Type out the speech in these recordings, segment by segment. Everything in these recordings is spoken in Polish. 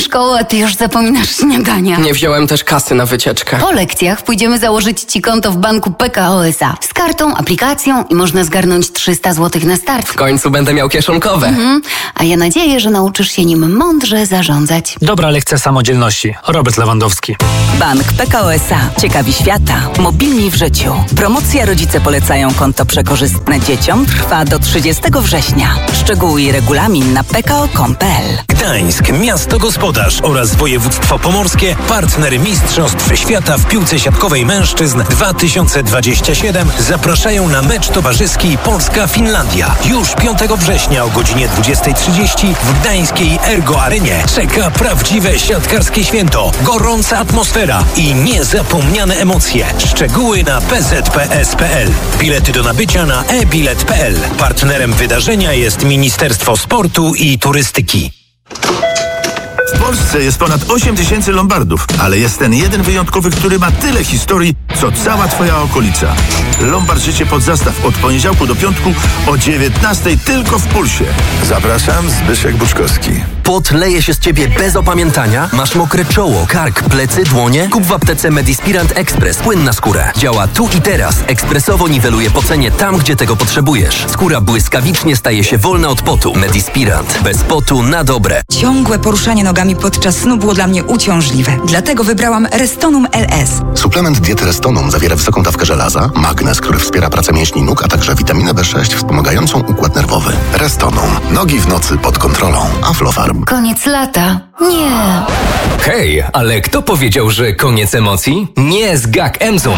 szkoły, a ty już zapominasz śniadania. Nie wziąłem też kasy na wycieczkę. Po lekcjach pójdziemy założyć ci konto w banku PKO SA. Z kartą, aplikacją i można zgarnąć 300 zł na start. W końcu będę miał kieszonkowe. A ja nadzieję, że nauczysz się nim mądrze zarządzać. Dobra lekcja samodzielności. Robert Lewandowski. Bank PKO SA. Ciekawi świata. Mobilni w życiu. Promocja Rodzice polecają konto przekorzystne dzieciom trwa do 30 września. Szczegóły i regulamin na pko.com.pl. Gdańsk, miasto gospodarz oraz województwo pomorskie, partner Mistrzostw Świata w piłce siatkowej mężczyzn 2027 zapraszają na mecz towarzyski Polska-Finlandia. Już 5 września o godzinie 20:30 w gdańskiej Ergo Arenie czeka prawdziwe siatkarskie święto, gorąca atmosfera i niezapomniane emocje. Szczegóły na pzps.pl. Bilety do nabycia na e-bilet.pl. Partnerem wydarzenia jest Ministerstwo Sportu i Turystyki. W Polsce jest ponad 8 000 lombardów, ale jest ten jeden wyjątkowy, który ma tyle historii, co cała twoja okolica. Lombard Życie pod zastaw od poniedziałku do piątku o 19:00 tylko w Pulsie. Zapraszam, Zbyszek Buczkowski. Pot leje się z ciebie bez opamiętania? Masz mokre czoło, kark, plecy, dłonie? Kup w aptece Medispirant Express płyn na skórę. Działa tu i teraz. Ekspresowo niweluje pocenie tam, gdzie tego potrzebujesz. Skóra błyskawicznie staje się wolna od potu. Medispirant. Bez potu na dobre. Ciągłe poruszanie nogami podczas snu było dla mnie uciążliwe. Dlatego wybrałam Restonum LS. Suplement diety Restonum zawiera wysoką dawkę żelaza, magnez, który wspiera pracę mięśni nóg, a także witaminę B6 wspomagającą układ nerwowy. Restonum. Nogi w nocy pod kontrolą. Aflofarm. Koniec lata? Nie. Hej, ale kto powiedział, że koniec emocji? Nie z GAC Emzum.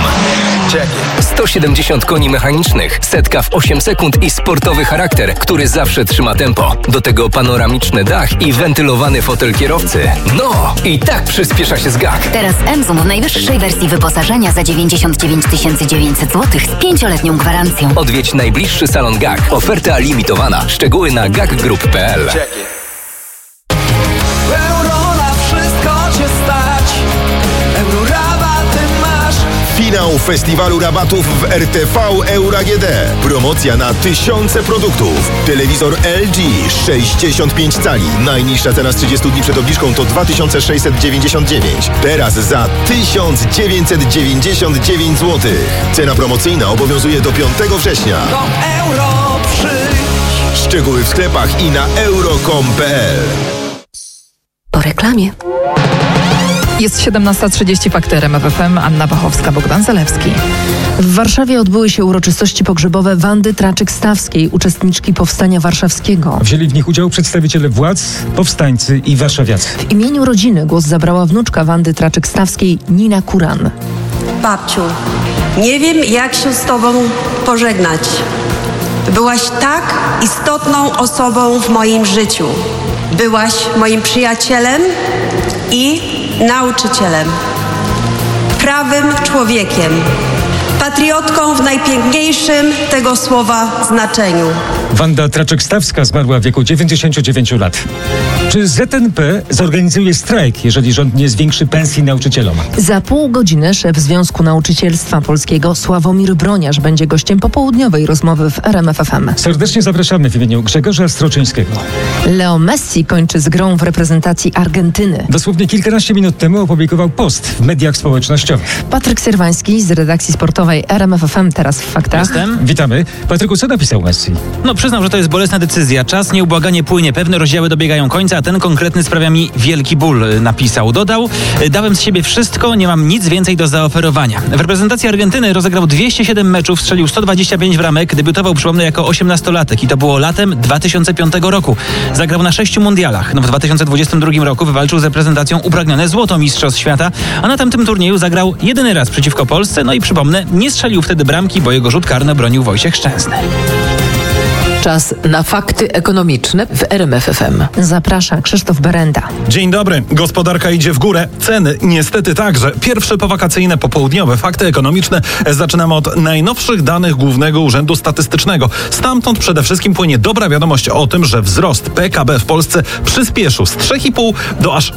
170 koni mechanicznych, setka w 8 sekund i sportowy charakter, który zawsze trzyma tempo. Do tego panoramiczny dach i wentylowany fotel kierowcy. No, i tak przyspiesza się z GAC. Teraz Emzum w najwyższej wersji wyposażenia za 99 900 zł z 5-letnią gwarancją. Odwiedź najbliższy salon GAC. Oferta limitowana. Szczegóły na gacgroup.pl. Finał festiwalu rabatów w RTV Euro AGD. Promocja na tysiące produktów. Telewizor LG 65 cali. Najniższa cena z 30 dni przed obniżką to 2699. Teraz za 1999 zł. Cena promocyjna obowiązuje do 5 września. Do euro przyjdź. Szczegóły w sklepach i na euro.com.pl. Po reklamie. Jest 17:30, fakty RMF FM, Anna Bachowska, Bogdan Zalewski. W Warszawie odbyły się uroczystości pogrzebowe Wandy Traczyk-Stawskiej, uczestniczki Powstania Warszawskiego. Wzięli w nich udział przedstawiciele władz, powstańcy i warszawiacy. W imieniu rodziny głos zabrała wnuczka Wandy Traczyk-Stawskiej, Nina Kuran. Babciu, nie wiem, jak się z tobą pożegnać. Byłaś tak istotną osobą w moim życiu. Byłaś moim przyjacielem i nauczycielem, prawym człowiekiem, patriotką w najpiękniejszym tego słowa znaczeniu. Wanda Traczyk-Stawska zmarła w wieku 99 lat. Czy ZNP zorganizuje strajk, jeżeli rząd nie zwiększy pensji nauczycielom? Za pół godziny szef Związku Nauczycielstwa Polskiego Sławomir Broniarz będzie gościem popołudniowej rozmowy w RMF FM. Serdecznie zapraszamy w imieniu Grzegorza Stroczyńskiego. Leo Messi kończy z grą w reprezentacji Argentyny. Dosłownie kilkanaście minut temu opublikował post w mediach społecznościowych. Patryk Syrwański z redakcji sportowej RMF FM, teraz w faktach. Jestem. Witamy. Patryku, co napisał Messi? Przyznam, że to jest bolesna decyzja. Czas nieubłaganie płynie. Pewne rozdziały dobiegają końca, a ten konkretny sprawia mi wielki ból, napisał. Dodał, dałem z siebie wszystko, nie mam nic więcej do zaoferowania. W reprezentacji Argentyny rozegrał 207 meczów, strzelił 125 bramek, debiutował, przypomnę, jako 18-latek i to było latem 2005 roku. Zagrał na 6 mundialach. W 2022 roku wywalczył z reprezentacją upragnione złoto mistrzostw świata, a na tamtym turnieju zagrał jedyny raz przeciwko Polsce, no i przypomnę, nie strzelił wtedy bramki, bo jego rzut karny bronił Wojciech Szczęsny. Czas na fakty ekonomiczne w RMF FM. Zaprasza Krzysztof Berenda. Dzień dobry. Gospodarka idzie w górę. Ceny niestety także. Pierwsze powakacyjne popołudniowe fakty ekonomiczne zaczynamy od najnowszych danych Głównego Urzędu Statystycznego. Stamtąd przede wszystkim płynie dobra wiadomość o tym, że wzrost PKB w Polsce przyspieszył z 3,5 do aż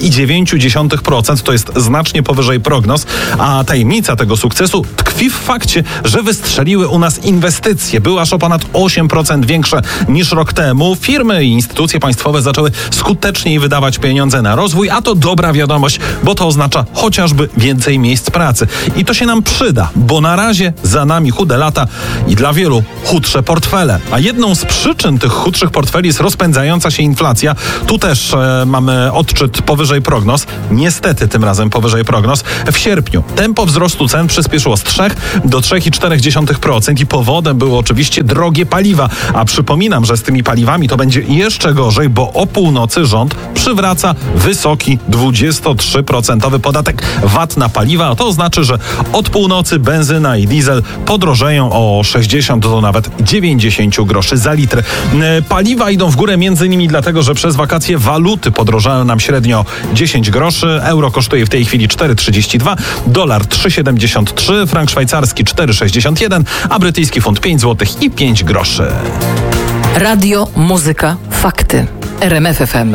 3,9%. To jest znacznie powyżej prognoz, a tajemnica tego sukcesu tkwi w fakcie, że wystrzeliły u nas inwestycje. Były aż o ponad 8% 10% większe niż rok temu. Firmy i instytucje państwowe zaczęły skuteczniej wydawać pieniądze na rozwój, a to dobra wiadomość, bo to oznacza chociażby więcej miejsc pracy. I to się nam przyda, bo na razie za nami chude lata i dla wielu chudsze portfele. A jedną z przyczyn tych chudszych portfeli jest rozpędzająca się inflacja. Tu też mamy odczyt powyżej prognoz. Niestety tym razem powyżej prognoz. W sierpniu tempo wzrostu cen przyspieszyło z 3 do 3,4% i powodem były oczywiście drogie paliwa. A przypominam, że z tymi paliwami to będzie jeszcze gorzej, bo o północy rząd przywraca wysoki 23% podatek VAT na paliwa, a to znaczy, że od północy benzyna i diesel podrożeją o 60 do nawet 90 groszy za litr. Paliwa idą w górę m.in. dlatego, że przez wakacje waluty podrożają nam średnio 10 groszy. Euro kosztuje w tej chwili 4,32, dolar 3,73, frank szwajcarski 4,61, a brytyjski funt 5 zł i 5 groszy. Radio, muzyka, fakty. RMF FM.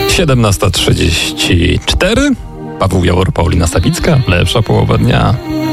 Siedemnasta 34. Paweł Jawor, Paulina Sawicka. Lepsza połowa dnia.